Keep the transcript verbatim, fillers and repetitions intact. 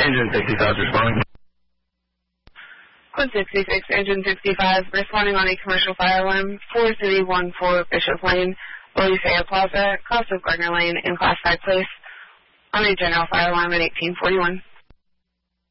Engine sixty-five responding. Code sixty-six, Engine sixty-five, responding on a commercial fire alarm, four three one four Bishop Lane, Louisiana Plaza, cross of Gardner Lane, in Class five Place, on a general fire alarm at eighteen forty-one.